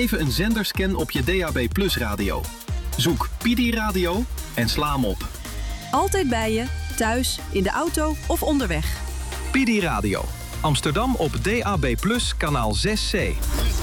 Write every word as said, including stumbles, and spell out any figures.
even een zenderscan op je D A B Plus radio. Zoek Pidi Radio en sla hem op. Altijd bij je, thuis, in de auto of onderweg. Pidi Radio. Amsterdam op D A B Plus, kanaal zes C.